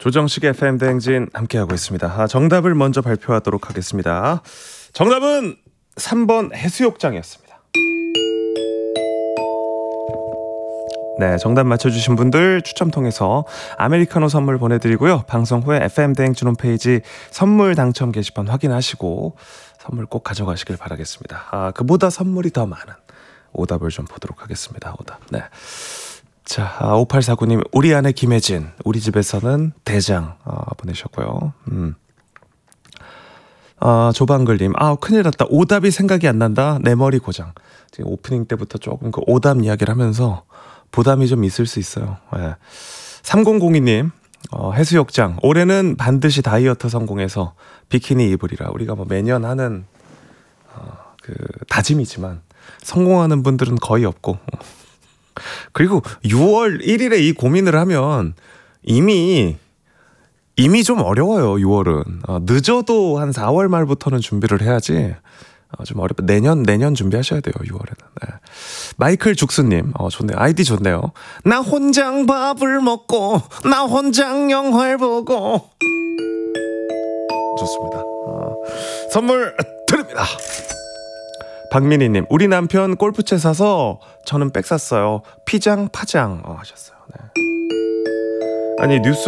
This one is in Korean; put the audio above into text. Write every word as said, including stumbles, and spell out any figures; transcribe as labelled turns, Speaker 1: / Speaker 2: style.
Speaker 1: 조정식의 에프엠 대행진 함께하고 있습니다. 아, 정답을 먼저 발표하도록 하겠습니다. 정답은 삼 번 해수욕장이었습니다. 네, 정답 맞춰주신 분들 추첨 통해서 아메리카노 선물 보내드리고요. 방송 후에 에프엠 대행진 홈페이지 선물 당첨 게시판 확인하시고 선물 꼭 가져가시길 바라겠습니다. 아, 그보다 선물이 더 많은 오답을 좀 보도록 하겠습니다. 오답. 네. 자, 아, 오팔사구 님, 우리 아내 김혜진, 우리 집에서는 대장 아, 보내셨고요. 음. 아, 조방글님, 아, 큰일 났다. 오답이 생각이 안 난다. 내 머리 고장. 지금 오프닝 때부터 조금 그 오답 이야기를 하면서 부담이 좀 있을 수 있어요. 네. 삼공공이 님, 어, 해수욕장. 올해는 반드시 다이어트 성공해서 비키니 입으리라. 우리가 뭐 매년 하는 어, 그 다짐이지만 성공하는 분들은 거의 없고. 그리고 유월 일일에 이 고민을 하면 이미 이미 좀 어려워요. 유월은 어, 늦어도 한 사월 말부터는 준비를 해야지. 어, 좀 어렵. 내년 내년 준비하셔야 돼요. 유월에는. 네. 마이클 죽수님, 어, 좋네요. 아이디 좋네요. 나 혼장 밥을 먹고 나 혼장 영화를 보고. 좋습니다. 어, 선물 드립니다. 박민희님, 우리 남편 골프채 사서 저는 백 샀어요. 피장 파장 어, 하셨어요. 네. 아니 뉴스